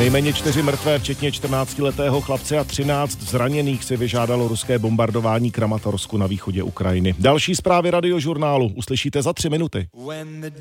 Nejméně 4 mrtvé, včetně 14letého chlapce a 13 zraněných si vyžádalo ruské bombardování Kramatorsku na východě Ukrajiny. Další zprávy Radiožurnálu uslyšíte za 3 minuty.